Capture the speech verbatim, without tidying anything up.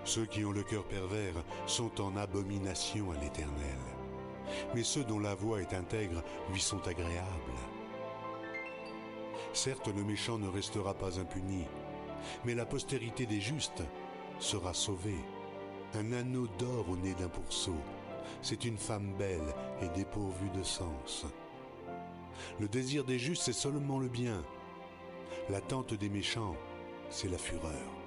Ceux qui ont le cœur pervers sont en abomination à l'Éternel, mais ceux dont la voie est intègre lui sont agréables. Certes, le méchant ne restera pas impuni, mais la postérité des justes sera sauvée. Un anneau d'or au nez d'un pourceau, c'est une femme belle et dépourvue de sens. Le désir des justes, c'est seulement le bien. L'attente des méchants, c'est la fureur.